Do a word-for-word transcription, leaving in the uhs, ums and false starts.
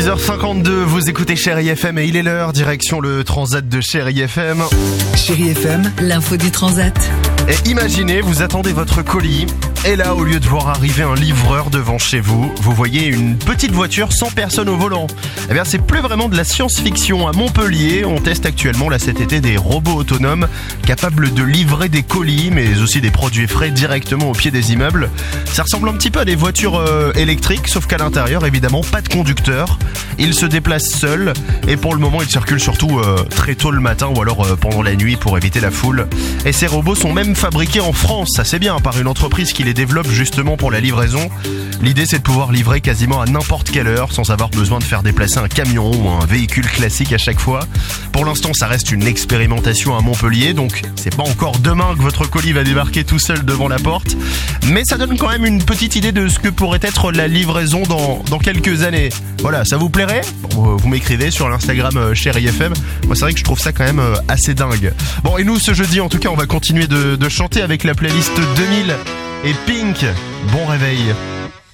six heures cinquante-deux, vous écoutez Chérie F M et il est l'heure, direction le Transat de Chérie F M. Chérie F M, l'info du Transat. Et imaginez, vous attendez votre colis et là, au lieu de voir arriver un livreur devant chez vous, vous voyez une petite voiture sans personne au volant. Eh bien, c'est plus vraiment de la science-fiction. À Montpellier, on teste actuellement là cet été des robots autonomes capables de livrer des colis, mais aussi des produits frais directement au pied des immeubles. Ça ressemble un petit peu à des voitures euh, électriques, sauf qu'à l'intérieur, évidemment, pas de conducteur. Ils se déplacent seuls et pour le moment, ils circulent surtout euh, très tôt le matin ou alors euh, pendant la nuit pour éviter la foule. Et ces robots sont même fabriqués en France, ça c'est bien, par une entreprise qui les développe justement pour la livraison. L'idée, c'est de pouvoir livrer quasiment à n'importe quelle heure sans avoir besoin de faire déplacer un camion ou un véhicule classique à chaque fois. Pour l'instant, ça reste une expérimentation à Montpellier, donc c'est pas encore demain que votre colis va débarquer tout seul devant la porte. Mais ça donne quand même une petite idée de ce que pourrait être la livraison dans, dans quelques années. Voilà, ça vous plairait ? Bon, vous m'écrivez sur l'Instagram euh, Chérie F M. Moi, c'est vrai que je trouve ça quand même euh, assez dingue. Bon, et nous, ce jeudi, en tout cas, on va continuer de, de chanter avec la playlist deux mille et Pink. Bon réveil.